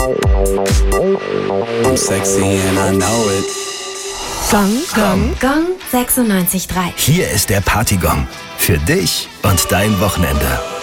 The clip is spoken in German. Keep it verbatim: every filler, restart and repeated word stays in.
I'm sexy and I know it. Gong, Gong, Gong sechsundneunzig Komma drei. Hier ist der Partygong. Für dich und dein Wochenende.